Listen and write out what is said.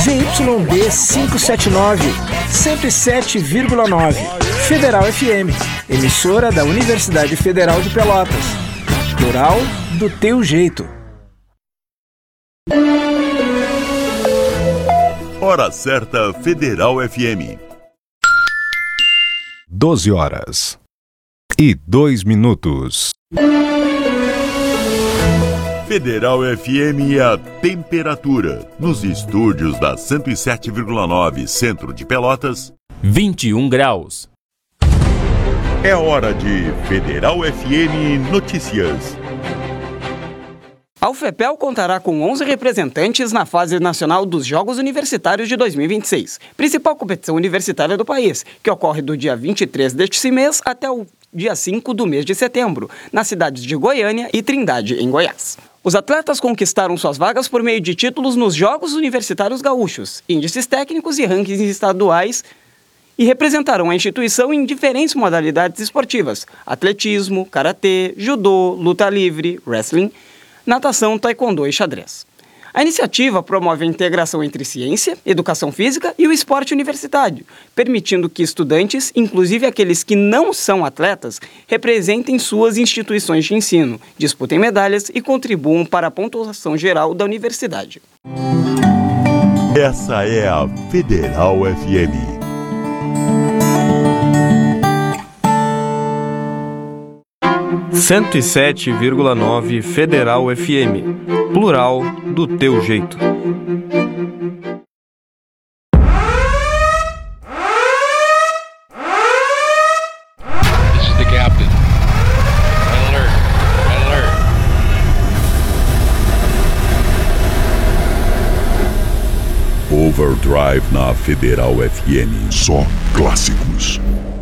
ZYD 579, 107,9. Federal FM, emissora da Universidade Federal de Pelotas. Plural do teu jeito. Hora certa Federal FM. 12h02. Federal FM e a temperatura. Nos estúdios da 107,9 Centro de Pelotas, 21 graus. É hora de Federal FM Notícias. A UFPEL contará com 11 representantes na fase nacional dos Jogos Universitários de 2026, principal competição universitária do país, que ocorre do dia 23 deste mês até o dia 5 do mês de setembro, nas cidades de Goiânia e Trindade, em Goiás. Os atletas conquistaram suas vagas por meio de títulos nos Jogos Universitários Gaúchos, índices técnicos e rankings estaduais, e representarão a instituição em diferentes modalidades esportivas: atletismo, karatê, judô, luta livre, wrestling, natação, taekwondo e xadrez. A iniciativa promove a integração entre ciência, educação física e o esporte universitário, permitindo que estudantes, inclusive aqueles que não são atletas, representem suas instituições de ensino, disputem medalhas e contribuam para a pontuação geral da universidade. Essa é a Federal FM. Cento e 107,9 Federal FM. Plural do teu jeito. This is the captain. Red alert. Red alert. Overdrive na Federal FM. Só clássicos.